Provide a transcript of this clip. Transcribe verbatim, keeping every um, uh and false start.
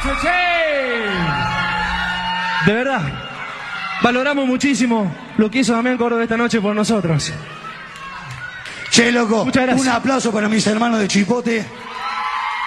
De verdad, valoramos muchísimo lo que hizo Damián Córdoba esta noche por nosotros. Che, loco, Muchas gracias. un aplauso para mis hermanos de Chipote.